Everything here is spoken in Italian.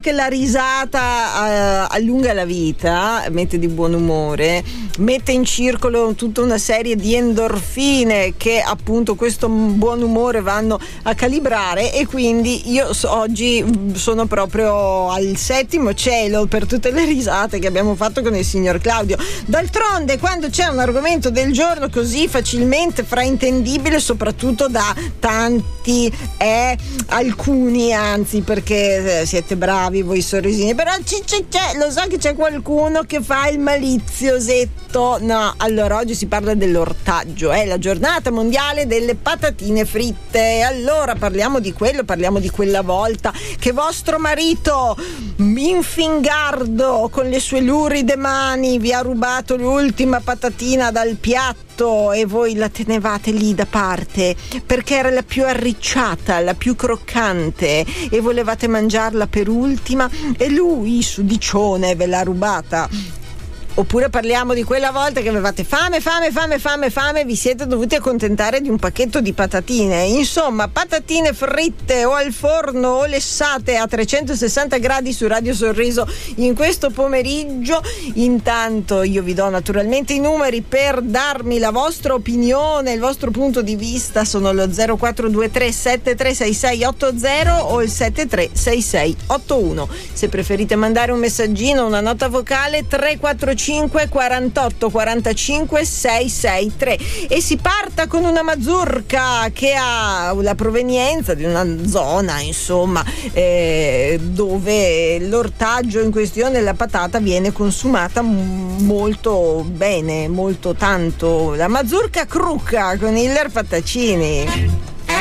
che la risata allunga la vita, mette di buon umore, mette in circolo tutta una serie di endorfine che appunto questo buon umore vanno a calibrare, e quindi io oggi sono proprio al settimo cielo per tutte le risate che abbiamo fatto con il signor Claudio. D'altronde, quando c'è un argomento del giorno così facilmente fraintendibile, soprattutto da tanti, alcuni anzi, perché siete bravi voi sorrisini, però lo so che c'è qualcuno che fa il maliziosetto. No, allora oggi si parla dell'ortaggio, è la giornata mondiale delle patatine fritte. Allora parliamo di quello, parliamo di quella volta che vostro marito infingardo con le sue luride mani vi ha rubato l'ultima patatina dal piatto e voi la tenevate lì da parte perché era la più arricciata, la più croccante, e volevate mangiarla per ultima, e lui, sudicione, ve l'ha rubata. Oppure parliamo di quella volta che avevate fame, vi siete dovuti accontentare di un pacchetto di patatine. Insomma, patatine fritte o al forno o lessate a 360 gradi su Radio Sorriso in questo pomeriggio. Intanto io vi do naturalmente i numeri per darmi la vostra opinione, il vostro punto di vista. Sono lo 0423 736680 o il 736681. Se preferite mandare un messaggino, una nota vocale, 345 48 45 663, e si parta con una mazurka che ha la provenienza di una zona, insomma, dove l'ortaggio in questione, la patata, viene consumata molto bene, molto tanto. La mazurka Kruka con Hiller Pattacini.